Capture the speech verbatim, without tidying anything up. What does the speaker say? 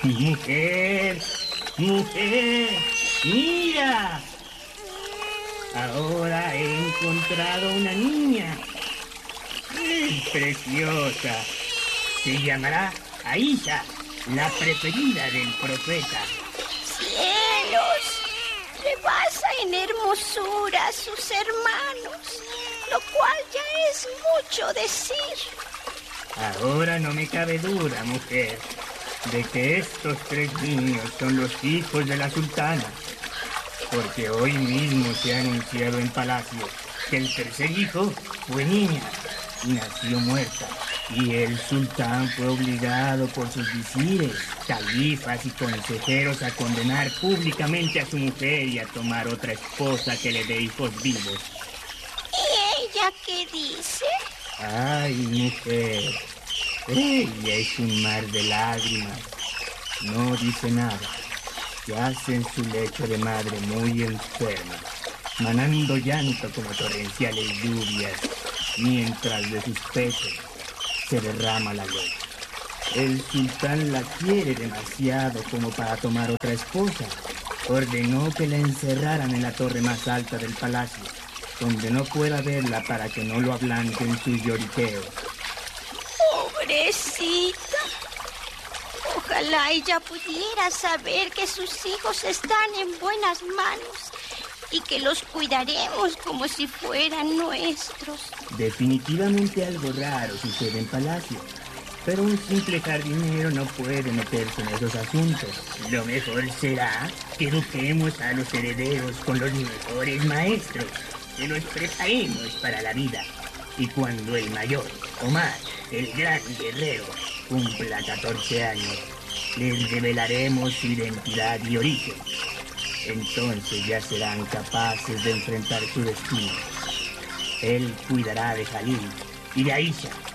Mujer, mujer, mira. Ahora he encontrado una niña. Es preciosa. Se llamará Aisha, la preferida del profeta. ¡Cielos! Rebasa en hermosura a sus hermanos, lo cual ya es mucho decir. Ahora no me cabe duda, mujer, de que estos tres niños son los hijos de la sultana, porque hoy mismo se ha anunciado en palacio que el tercer hijo fue niña y nació muerta, y el sultán fue obligado por sus visires, califas y consejeros a condenar públicamente a su mujer y a tomar otra esposa que le dé hijos vivos. ¿Y ella qué dice? Ay, mujer, ella es un mar de lágrimas. No dice nada. Yace en su lecho de madre muy enferma, manando llanto como torrenciales lluvias, mientras de sus pechos se derrama la leche. El sultán la quiere demasiado como para tomar otra esposa. Ordenó que la encerraran en la torre más alta del palacio, donde no pueda verla para que no lo ablanquen sus lloriqueos. Pobrecita. Ojalá ella pudiera saber que sus hijos están en buenas manos y que los cuidaremos como si fueran nuestros. Definitivamente algo raro sucede en palacio, pero un simple jardinero no puede meterse en esos asuntos. Lo mejor será que eduquemos a los herederos con los mejores maestros, que los preparemos para la vida. Y cuando el mayor, Omar, el gran guerrero, cumpla catorce años, les revelaremos su identidad y origen. Entonces ya serán capaces de enfrentar su destino. Él cuidará de Jalil y de Aisha,